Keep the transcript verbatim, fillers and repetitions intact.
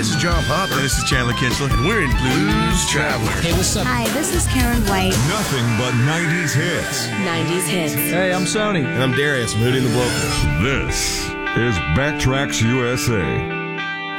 this is John Popper. This is Chandler Kinchler. And we're in Blues Traveler. Hey, what's up? Hi, this is Karen White. Nothing but nineties hits. nineties hits. Hey, I'm Sony. And I'm Darius from Hootie and the Blowfish. This is Backtracks U S A.